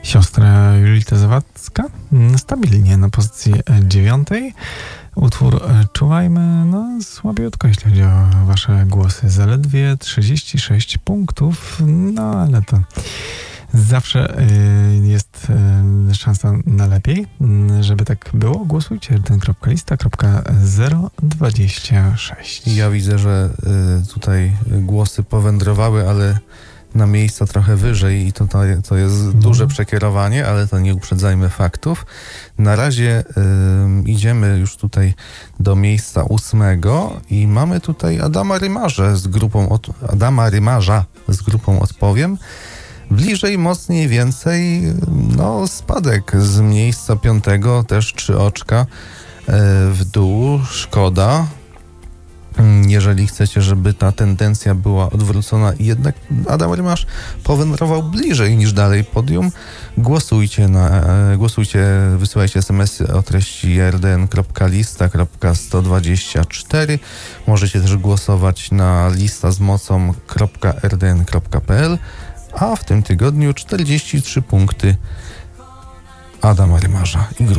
Siostra Julita Zawadzka stabilnie na pozycji 9. Utwór Czuwajmy, słabiutko, jeśli chodzi o wasze głosy. Zaledwie 36 punktów, ale to zawsze jest szansa na lepiej. Żeby tak było, głosujcie rtn.lista.026. Ja widzę, że tutaj głosy powędrowały, ale na miejsca trochę wyżej i to jest duże przekierowanie, ale to nie uprzedzajmy faktów. Na razie idziemy już tutaj do miejsca 8 i mamy tutaj Adama Rymarza z grupą Odpowiem. Bliżej, mocniej, więcej, spadek z miejsca 5, też 3 oczka w dół, szkoda. Jeżeli chcecie, żeby ta tendencja była odwrócona i jednak Adam Rymarz powędrował bliżej niż dalej podium, głosujcie, wysyłajcie SMS-y o treści rdn.lista.124. Możecie też głosować na listazmocą.rdn.pl, a w tym tygodniu 43 punkty Adama Rymarza i grupy